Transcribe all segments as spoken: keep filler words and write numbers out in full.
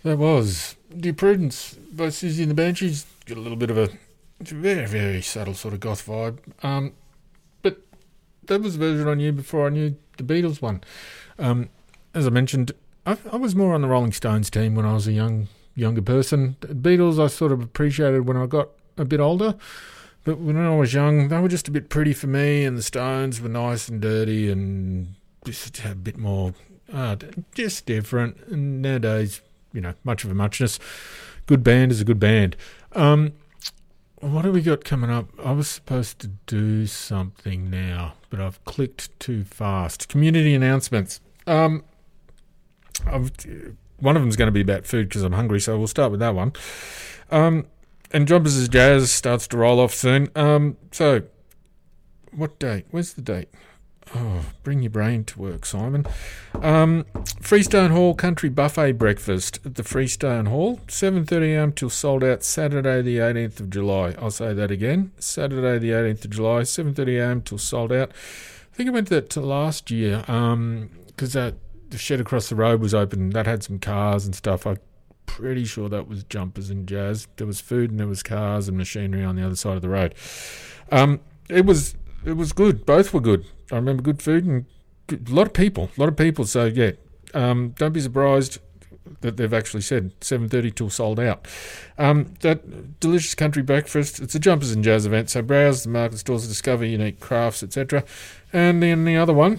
That was Dear Prudence by Susie and the Banshees. Got a little bit of a very, very subtle sort of goth vibe. Um, but that was a version I knew before I knew the Beatles one. Um, as I mentioned, I, I was more on the Rolling Stones team when I was a young younger person. The Beatles I sort of appreciated when I got a bit older. But when I was young, they were just a bit pretty for me, and the Stones were nice and dirty and just a bit more, uh, just different. And nowadays, you know, much of a muchness. Good band is a good band. Um, what have we got coming up? I was supposed to do something now, but I've clicked too fast. Community announcements. Um, I've, one of them's going to be about food because I'm hungry, so we'll start with that one. Um, and Jumpers is Jazz starts to roll off soon. Um, so, what date? Where's the date? Oh, bring your brain to work, Simon. Um, Freestone Hall Country Buffet Breakfast at the Freestone Hall, seven thirty a m till sold out, Saturday the eighteenth of July. I'll say that again, Saturday the eighteenth of July, seven thirty a m till sold out. I think I went to that to last year because um, the shed across the road was open. That had some cars and stuff. I'm pretty sure that was Jumpers and Jazz. There was food and there was cars and machinery on the other side of the road. Um, it was it was good. Both were good. I remember good food and good, a lot of people, a lot of people. So, yeah, um, don't be surprised that they've actually said seven thirty till sold out. Um, that delicious country breakfast, it's a Jumpers and Jazz event, so browse the market stores, discover unique crafts, et cetera. And then the other one,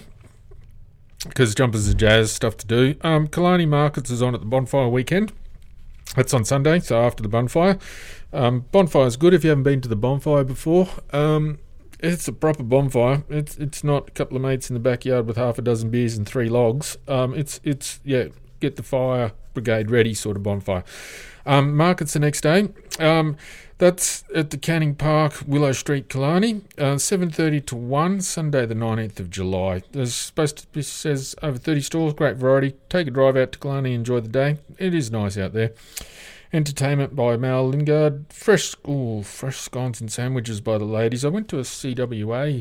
because Jumpers and Jazz, stuff to do, um, Killarney Markets is on at the Bonfire weekend. That's on Sunday, so after the bonfire. Um, bonfire's good if you haven't been to the bonfire before. Um... It's a proper bonfire. It's it's not a couple of mates in the backyard with half a dozen beers and three logs. Um, it's it's yeah, get the fire brigade ready sort of bonfire. Um, markets the next day. Um, that's at the Canning Park, Willow Street, Killarney. Uh, seven thirty to one, Sunday the nineteenth of July. There's supposed to be, says over thirty stalls, great variety. Take a drive out to Killarney, enjoy the day. It is nice out there. Entertainment by Mal Lingard. Fresh, ooh, fresh scones and sandwiches by the ladies. I went to a C W A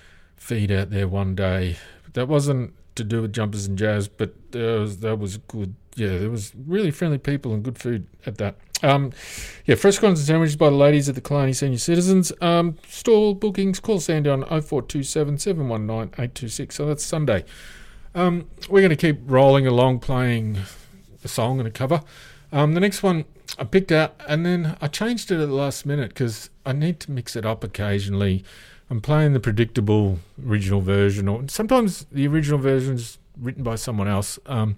feed out there one day. That wasn't to do with Jumpers and Jazz, but there was, that was good. Yeah, there was really friendly people and good food at that. Um, yeah, fresh scones and sandwiches by the ladies at the Killarney Senior Citizens. Um, stall bookings, call Sandy on oh four two seven, seven one nine, eight two six. So that's Sunday. Um, we're going to keep rolling along playing a song and a cover. Um, the next one I picked out, and then I changed it at the last minute because I need to mix it up occasionally. I'm playing the predictable original version, or sometimes the original version is written by someone else. Um,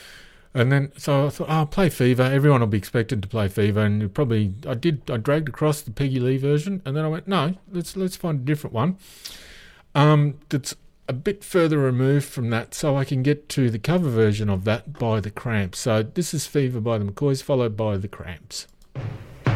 and then, so I thought, oh, I'll play Fever. Everyone will be expected to play Fever, and it probably I did. I dragged across the Peggy Lee version, and then I went, no, let's let's find a different one. Um, that's a bit further removed from that, so I can get to the cover version of that by the Cramps. So this is Fever by the McCoys, followed by the Cramps.